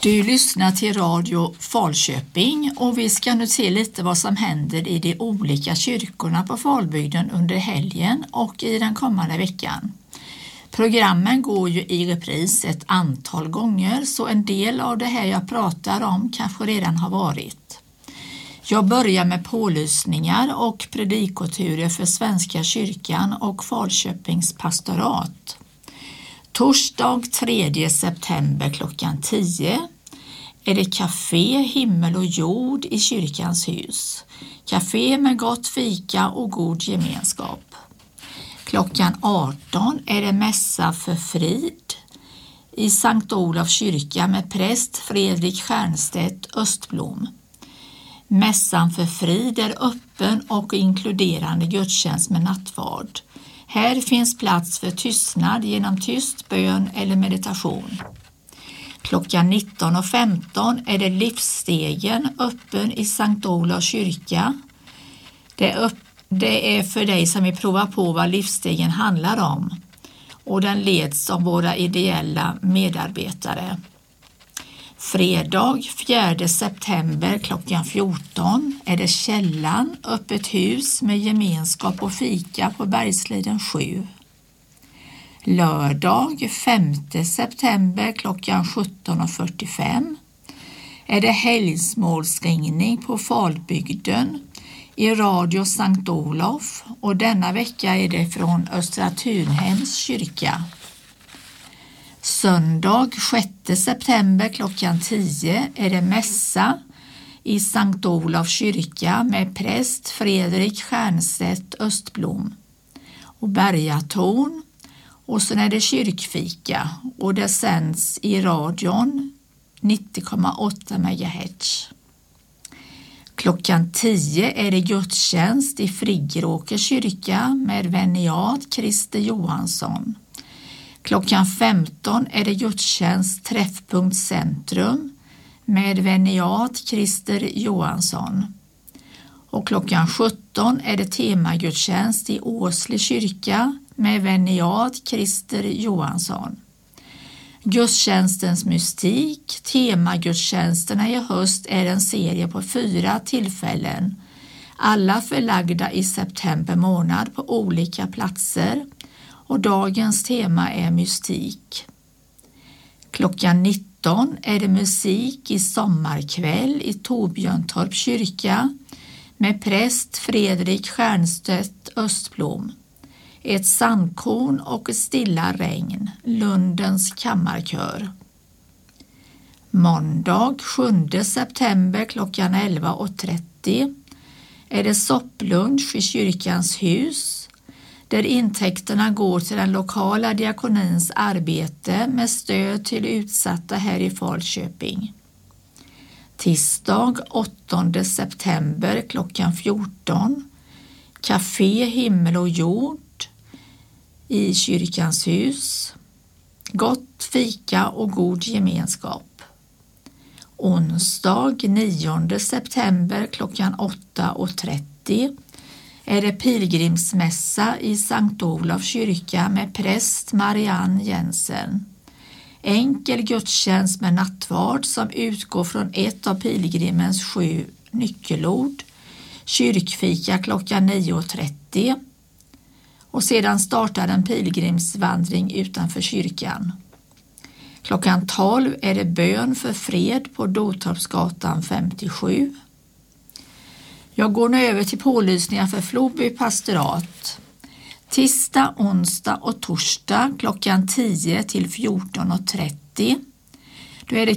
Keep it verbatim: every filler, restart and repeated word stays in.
Du lyssnar till Radio Falköping och vi ska nu se lite vad som händer i de olika kyrkorna på Falbygden under helgen och i den kommande veckan. Programmen går ju i repris ett antal gånger, så en del av det här jag pratar om kanske redan har varit. Jag börjar med pålysningar och predikoturer för Svenska kyrkan och Falköpings pastorat. Torsdag tredje september klockan tio är det Café Himmel och jord i kyrkans hus. Café med gott fika och god gemenskap. Klockan arton är det mässa för frid i Sankt Olofs kyrka med präst Fredrik Stjernstedt Östblom. Mässan för frid är öppen och inkluderande gudstjänst med nattvard. Här finns plats för tystnad genom tyst bön eller meditation. Klockan nitton och femton är det livsstegen öppen i Sankt Olofs kyrka. Det är, upp, det är för dig som vill prova på vad livsstegen handlar om, och den leds av våra ideella medarbetare. Fredag fjärde september klockan fjorton är det Källan, öppet hus med gemenskap och fika på Bergsliden sju. Lördag femte september klockan sjutton och fyrtiofem är det helgsmålsringning på Falbygden i Radio Sankt Olof, och denna vecka är det från Östra Tunhems kyrka. Söndag sjätte september klockan tio är det mässa i Sankt Olofs kyrka med präst Fredrik Stjernstedt Östblom och Bergatorn, och sen är det kyrkfika och det sänds i radion nittio komma åtta megahertz. Klockan tio är det gudstjänst i Friggeråkers kyrka med veniat Christer Johansson. Klockan femton är det gudstjänst Träffpunkt Centrum med veniat Christer Johansson. Och klockan sjutton är det temagudstjänst i Åsle kyrka med veniat Christer Johansson. Gudstjänstens mystik, temagudstjänsterna i höst, är en serie på fyra tillfällen, alla förlagda i september månad på olika platser. Och dagens tema är mystik. Klockan nitton är det musik i sommarkväll i Torbjörntorp kyrka med präst Fredrik Stjernstedt Östblom. Ett sandkorn och ett stilla regn, Lundens kammarkör. Måndag sjunde september klockan elva och trettio är det sopplunch i kyrkans hus, där intäkterna går till den lokala diakonins arbete med stöd till utsatta här i Falköping. Tisdag åttonde september klockan fjorton, Café Himmel och jord i kyrkans hus. Gott fika och god gemenskap. Onsdag nionde september klockan åtta och trettio är det pilgrimsmässa i Sankt Olofs kyrka med präst Marianne Jensen. Enkel gudstjänst med nattvard som utgår från ett av pilgrimens sju nyckelord. Kyrkfika klockan nio och trettio. Och sedan startar en pilgrimsvandring utanför kyrkan. Klockan tolv är det bön för fred på Dotorpsgatan femtiosju. Jag går nu över till pålysningar för Floby pastorat. Tisdag, onsdag och torsdag klockan tio till fjorton och trettio. Då är det